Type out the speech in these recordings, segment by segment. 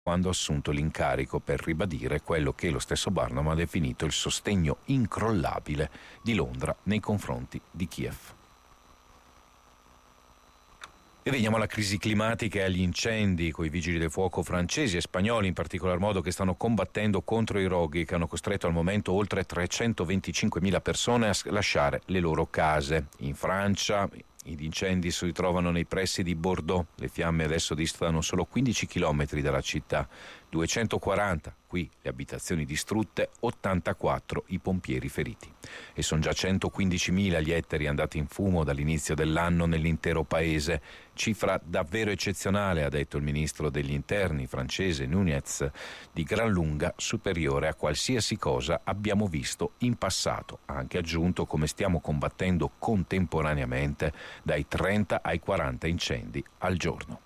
quando ha assunto l'incarico per ribadire quello che lo stesso Barnum ha definito il sostegno incrollabile di Londra nei confronti di Kiev. E veniamo alla crisi climatica e agli incendi, coi vigili del fuoco francesi e spagnoli in particolar modo, che stanno combattendo contro i roghi che hanno costretto al momento oltre 325.000 persone a lasciare le loro case. In Francia gli incendi si ritrovano nei pressi di Bordeaux, le fiamme adesso distano solo 15 km dalla città, 240 qui le abitazioni distrutte, 84 i pompieri feriti. E sono già 115.000 gli ettari andati in fumo dall'inizio dell'anno nell'intero paese, cifra davvero eccezionale, ha detto il ministro degli interni francese Nunez, di gran lunga superiore a qualsiasi cosa abbiamo visto in passato. Ha anche aggiunto come stiamo combattendo contemporaneamente dai 30 ai 40 incendi al giorno.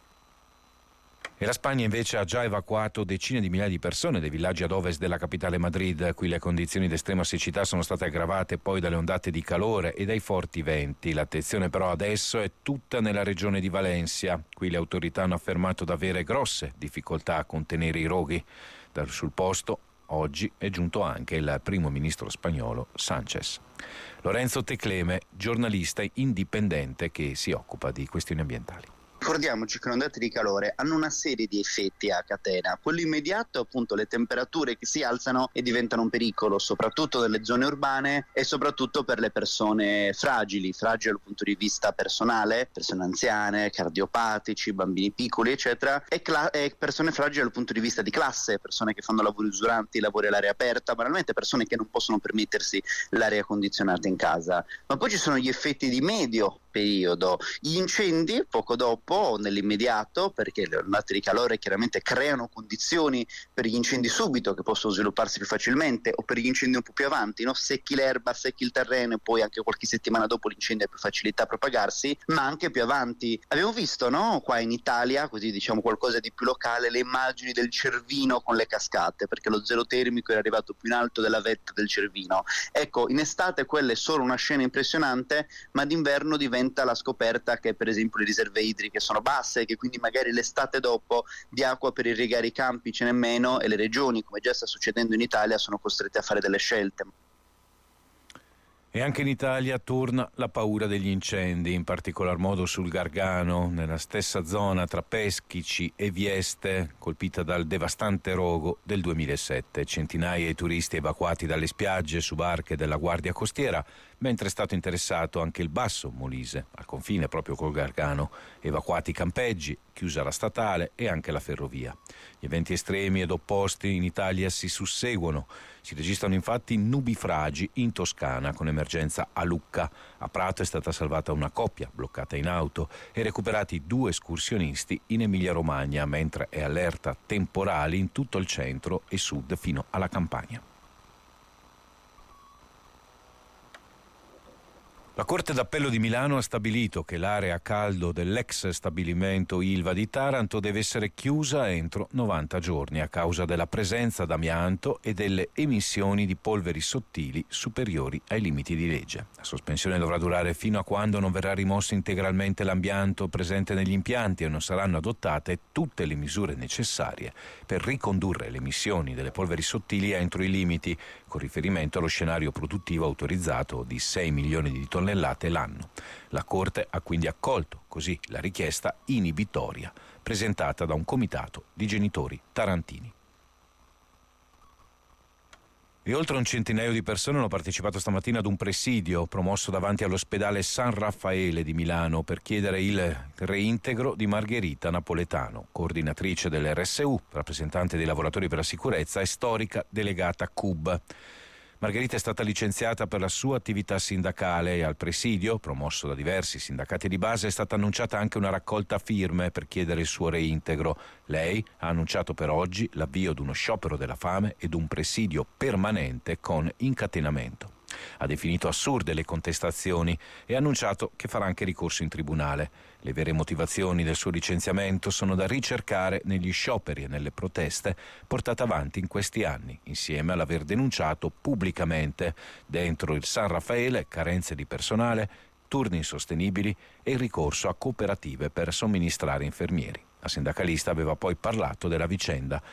E la Spagna invece ha già evacuato decine di migliaia di persone dai villaggi ad ovest della capitale Madrid. Qui le condizioni di estrema siccità sono state aggravate poi dalle ondate di calore e dai forti venti. L'attenzione però adesso è tutta nella regione di Valencia. Qui le autorità hanno affermato di avere grosse difficoltà a contenere i roghi. Sul posto oggi è giunto anche il primo ministro spagnolo Sánchez. Lorenzo Tecleme, giornalista indipendente che si occupa di questioni ambientali. Ricordiamoci che le ondate di calore hanno una serie di effetti a catena. Quello immediato è appunto le temperature che si alzano e diventano un pericolo, soprattutto nelle zone urbane e soprattutto per le persone fragili dal punto di vista personale, persone anziane, cardiopatici, bambini piccoli eccetera, e persone fragili dal punto di vista di classe, persone che fanno lavori usuranti, lavori all'aria aperta, banalmente persone che non possono permettersi l'aria condizionata in casa. Ma poi ci sono gli effetti di medio periodo, gli incendi poco dopo, nell'immediato, perché le ondate di calore chiaramente creano condizioni per gli incendi subito che possono svilupparsi più facilmente, o per gli incendi un po' più avanti, no? Secchi l'erba, secchi il terreno e poi anche qualche settimana dopo l'incendio ha più facilità a propagarsi, ma anche più avanti. Abbiamo visto, no? Qua in Italia, così diciamo qualcosa di più locale, le immagini del Cervino con le cascate, perché lo zero termico era arrivato più in alto della vetta del Cervino. Ecco, in estate quella è solo una scena impressionante, ma d'inverno diventa la scoperta che per esempio le riserve idriche sono basse e che quindi magari l'estate dopo di acqua per irrigare i campi ce n'è meno e le regioni, come già sta succedendo in Italia, sono costrette a fare delle scelte. E anche in Italia torna la paura degli incendi, in particolar modo sul Gargano, nella stessa zona tra Peschici e Vieste, colpita dal devastante rogo del 2007. Centinaia di turisti evacuati dalle spiagge su barche della Guardia Costiera, mentre è stato interessato anche il Basso Molise, al confine proprio col Gargano, evacuati i campeggi, chiusa la statale e anche la ferrovia. Gli eventi estremi ed opposti in Italia si susseguono. Si registrano infatti nubifragi in Toscana, con emergenza a Lucca. A Prato è stata salvata una coppia bloccata in auto e recuperati 2 escursionisti in Emilia-Romagna, mentre è allerta temporali in tutto il centro e sud fino alla Campania. La Corte d'Appello di Milano ha stabilito che l'area a caldo dell'ex stabilimento Ilva di Taranto deve essere chiusa entro 90 giorni a causa della presenza d'amianto e delle emissioni di polveri sottili superiori ai limiti di legge. La sospensione dovrà durare fino a quando non verrà rimosso integralmente l'amianto presente negli impianti e non saranno adottate tutte le misure necessarie per ricondurre le emissioni delle polveri sottili entro i limiti, con riferimento allo scenario produttivo autorizzato di 6 milioni di tonnellate l'anno. La Corte ha quindi accolto così la richiesta inibitoria presentata da un comitato di genitori tarantini. E oltre un centinaio di persone hanno partecipato stamattina ad un presidio promosso davanti all'ospedale San Raffaele di Milano per chiedere il reintegro di Margherita Napoletano, coordinatrice dell'RSU, rappresentante dei lavoratori per la sicurezza e storica delegata CUB. Margherita è stata licenziata per la sua attività sindacale e al presidio, promosso da diversi sindacati di base, è stata annunciata anche una raccolta firme per chiedere il suo reintegro. Lei ha annunciato per oggi l'avvio di uno sciopero della fame ed un presidio permanente con incatenamento. Ha definito assurde le contestazioni e ha annunciato che farà anche ricorso in tribunale. Le vere motivazioni del suo licenziamento sono da ricercare negli scioperi e nelle proteste portate avanti in questi anni, insieme all'aver denunciato pubblicamente dentro il San Raffaele carenze di personale, turni insostenibili e il ricorso a cooperative per somministrare infermieri. la sindacalista aveva poi parlato della vicenda